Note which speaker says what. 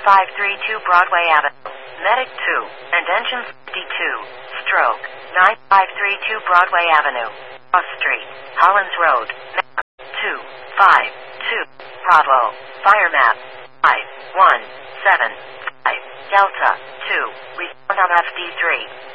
Speaker 1: 9532 Broadway Avenue, Medic 2, and Engine 52, Stroke, 9532 Broadway Avenue, Cross Street, Hollins Road, Map 252, Bravo, Fire Map 5175, Delta 2, respond on FD3.